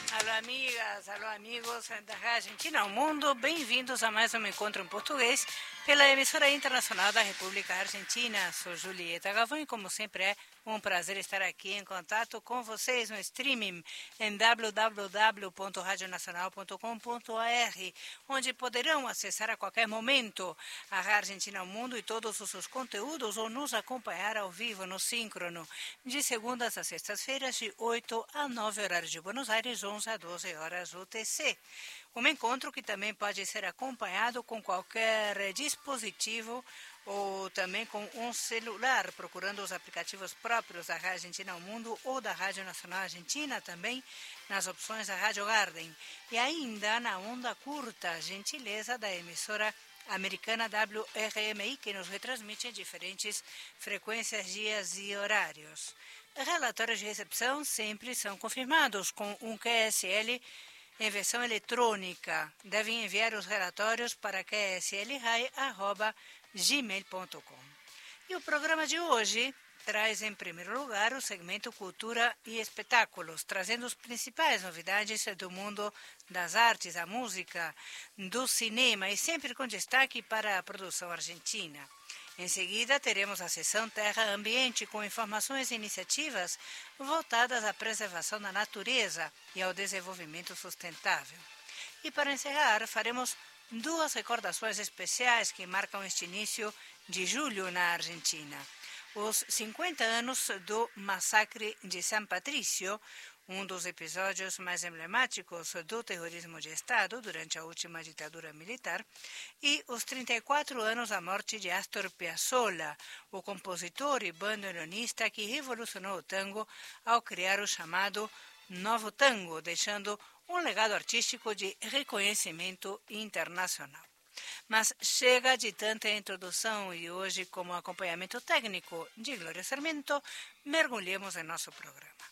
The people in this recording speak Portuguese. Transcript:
Alô, amigas, alô, amigos da Rádio Argentina ao Mundo. Bem-vindos a mais um encontro em português pela emissora internacional da República Argentina. Sou Julieta Gavão e, como sempre, é um prazer estar aqui em contato com vocês no streaming em www.radionacional.com.br, onde poderão acessar a qualquer momento a Rádio Argentina ao Mundo e todos os seus conteúdos ou nos acompanhar ao vivo no síncrono, de segundas a sextas-feiras, de 8 a 9 horários de Buenos Aires, 11 a 12 horas UTC. Um encontro que também pode ser acompanhado com qualquer dispositivo ou também com um celular, procurando os aplicativos próprios da Rádio Argentina ao Mundo ou da Rádio Nacional Argentina, também nas opções da Rádio Garden. E ainda na onda curta, gentileza da emissora americana WRMI, que nos retransmite em diferentes frequências, dias e horários. Relatórios de recepção sempre são confirmados com um QSL em versão eletrônica. Devem enviar os relatórios para qslrai@gmail.com. E o programa de hoje traz, em primeiro lugar, o segmento Cultura e Espetáculos, trazendo as principais novidades do mundo das artes, da música, do cinema e sempre com destaque para a produção argentina. Em seguida, teremos a sessão Terra Ambiente, com informações e iniciativas voltadas à preservação da natureza e ao desenvolvimento sustentável. E para encerrar, faremos duas recordações especiais que marcam este início de julho na Argentina. Os 50 anos do massacre de San Patricio, um dos episódios mais emblemáticos do terrorismo de Estado durante a última ditadura militar, e os 34 anos da morte de Astor Piazzolla, o compositor e bandoneonista que revolucionou o tango ao criar o chamado Novo Tango, deixando um legado artístico de reconhecimento internacional. Mas chega de tanta introdução e hoje, como acompanhamento técnico de Glória Sarmento, mergulhemos em nosso programa.